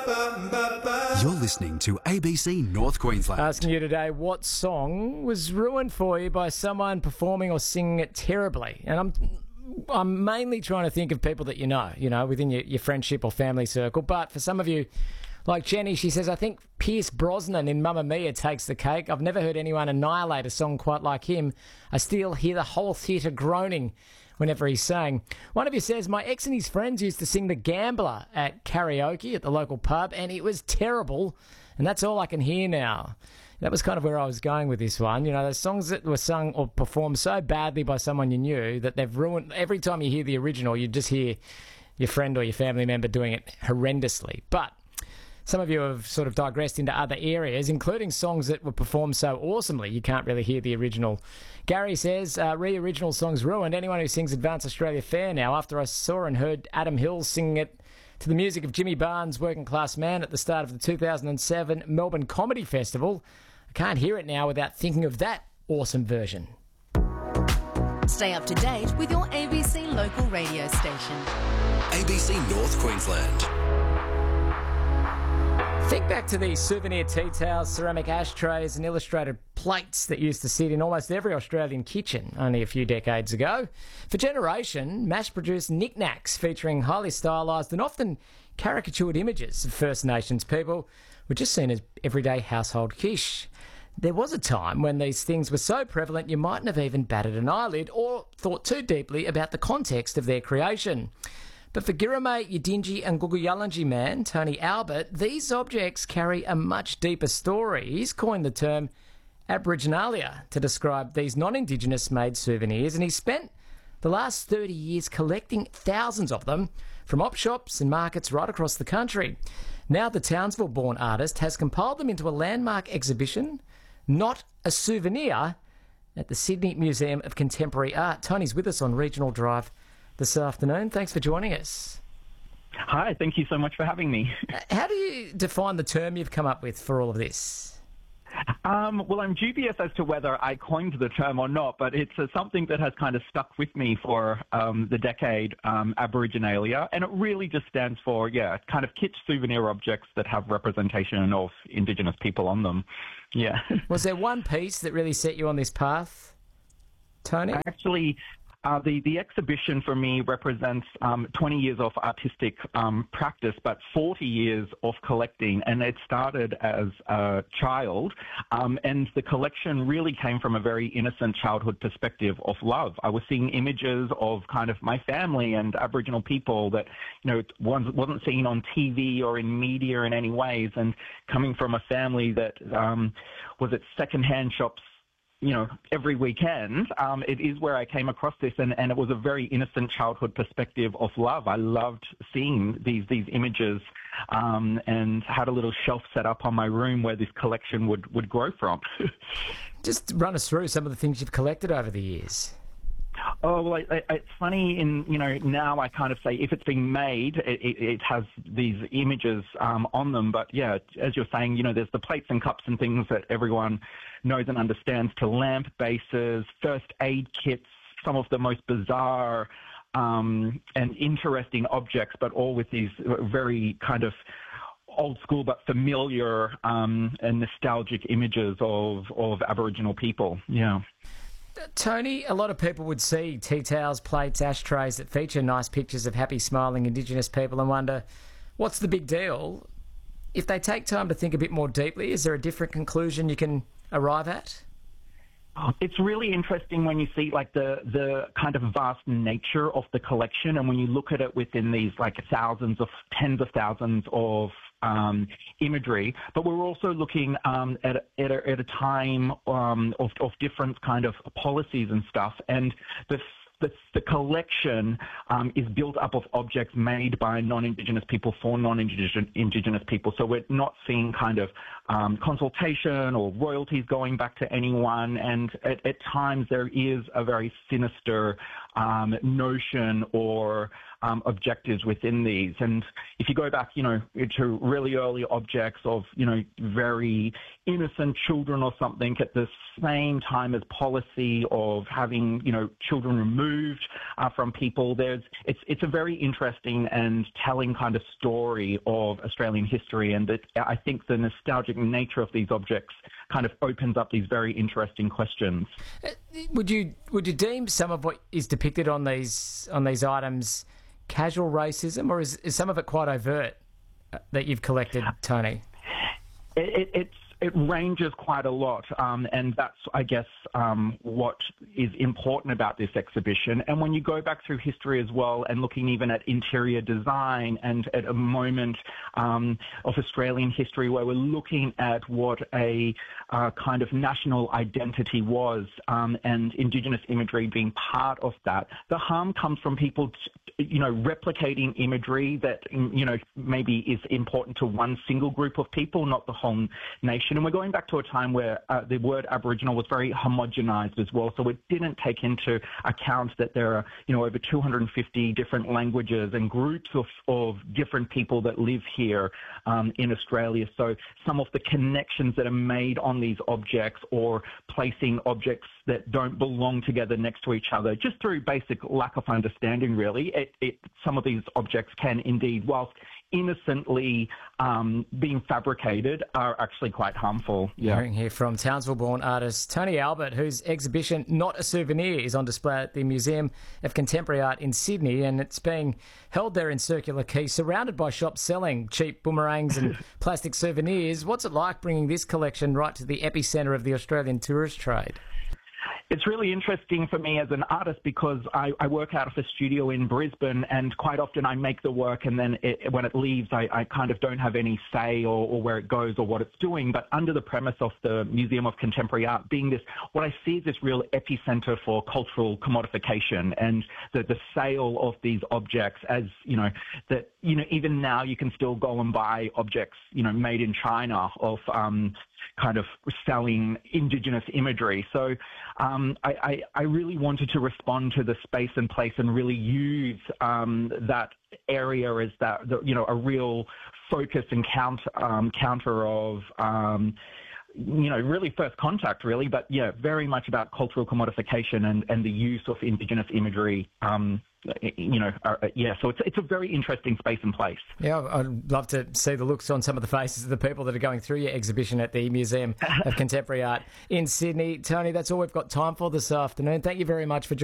You're listening to ABC North Queensland. Asking you today, what song was ruined for you by someone performing or singing it terribly? And I'm mainly trying to think of people that you know, within your friendship or family circle. But for some of you, like Jenny, she says, I think Pierce Brosnan in Mamma Mia takes the cake. I've never heard anyone annihilate a song quite like him. I still hear the whole theatre groaning whenever he sang. One of you says, my ex and his friends used to sing The Gambler at karaoke at the local pub, and it was terrible, and that's all I can hear now. That was kind of where I was going with this one. You know, those songs that were sung or performed so badly by someone you knew that they've ruined. Every time you hear the original, you just hear your friend or your family member doing it horrendously. But some of you have sort of digressed into other areas, including songs that were performed so awesomely you can't really hear the original. Gary says, re-original songs ruined. Anyone who sings Advance Australia Fair now, after I saw and heard Adam Hills singing it to the music of Jimmy Barnes' Working Class Man at the start of the 2007 Melbourne Comedy Festival, I can't hear it now without thinking of that awesome version. Stay up to date with your ABC local radio station. ABC North Queensland. Think back to these souvenir tea towels, ceramic ashtrays and illustrated plates that used to sit in almost every Australian kitchen only a few decades ago. For generation, mass-produced knickknacks featuring highly stylised and often caricatured images of First Nations people were just seen as everyday household quiche. There was a time when these things were so prevalent you mightn't have even batted an eyelid or thought too deeply about the context of their creation. But for Girramay, Yidinji and Guguyalanji man, Tony Albert, these objects carry a much deeper story. He's coined the term Aboriginalia to describe these non-Indigenous made souvenirs, and he's spent the last 30 years collecting thousands of them from op shops and markets right across the country. Now the Townsville-born artist has compiled them into a landmark exhibition, not a souvenir, at the Sydney Museum of Contemporary Art. Tony's with us on Regional Drive this afternoon. Thanks for joining us. Hi, thank you so much for having me. How do you define the term you've come up with for all of this? Well, I'm dubious as to whether I coined the term or not, but it's something that has kind of stuck with me for the decade, Aboriginalia, and it really just stands for, kind of kitsch souvenir objects that have representation of Indigenous people on them. Yeah. Was there one piece that really set you on this path, Tony? Actually, the exhibition for me represents 20 years of artistic practice, but 40 years of collecting. And it started as a child, and the collection really came from a very innocent childhood perspective of love. I was seeing images of kind of my family and Aboriginal people that, wasn't seen on TV or in media in any ways, and coming from a family that was at secondhand shops every weekend, it is where I came across this, and it was a very innocent childhood perspective of love. I loved seeing these images, and had a little shelf set up on my room where this collection would grow from. Just run us through some of the things you've collected over the years. Oh, well, it's funny now I kind of say if it's being made, it has these images on them. But yeah, as you're saying, there's the plates and cups and things that everyone knows and understands, to lamp bases, first aid kits, some of the most bizarre and interesting objects, but all with these very kind of old school but familiar and nostalgic images of Aboriginal people. Yeah. Tony, a lot of people would see tea towels, plates, ashtrays that feature nice pictures of happy, smiling Indigenous people and wonder, what's the big deal? If they take time to think a bit more deeply, is there a different conclusion you can arrive at? It's really interesting when you see the kind of vast nature of the collection, and when you look at it within these tens of thousands of imagery, but we're also looking at a time of different kind of policies and stuff, and the collection is built up of objects made by non-Indigenous people for non-Indigenous people. So we're not seeing kind of consultation or royalties going back to anyone. And at times there is a very sinister notion or objectives within these. And if you go back, to really early objects of, very innocent children or something at the same time as policy of having, children removed from people, it's a very interesting and telling kind of story of Australian history. And I think the nostalgic nature of these objects kind of opens up these very interesting questions. Would you deem some of what is depicted on these items casual racism, or is some of it quite overt that you've collected, Tony? It ranges quite a lot, and that's, I guess, what is important about this exhibition. And when you go back through history as well, and looking even at interior design and at a moment of Australian history where we're looking at what a kind of national identity was, and Indigenous imagery being part of that, the harm comes from people replicating imagery that, maybe is important to one single group of people, not the whole nation. And we're going back to a time where the word Aboriginal was very homogenized as well. So it didn't take into account that there are, over 250 different languages and groups of different people that live here in Australia. So some of the connections that are made on these objects, or placing objects that don't belong together next to each other, just through basic lack of understanding, really, some of these objects can indeed, whilst innocently being fabricated, are actually quite harmful. Yeah. Hearing here from Townsville-born artist Tony Albert, whose exhibition Not a Souvenir is on display at the Museum of Contemporary Art in Sydney, and it's being held there in Circular Quay, surrounded by shops selling cheap boomerangs and plastic souvenirs. What's it like bringing this collection right to the epicentre of the Australian tourist trade? It's really interesting for me as an artist because I work out of a studio in Brisbane, and quite often I make the work, and then when it leaves, I kind of don't have any say or where it goes or what it's doing. But under the premise of the Museum of Contemporary Art being this, what I see is this real epicenter for cultural commodification, and the sale of these objects, as even now you can still go and buy objects, made in China of kind of selling Indigenous imagery. So I really wanted to respond to the space and place and really use that area as that, a real focus and counter of really first contact, really, but very much about cultural commodification and the use of Indigenous imagery. So it's a very interesting space and place. Yeah, I'd love to see the looks on some of the faces of the people that are going through your exhibition at the Museum of Contemporary Art in Sydney. Tony, that's all we've got time for this afternoon. Thank you very much for joining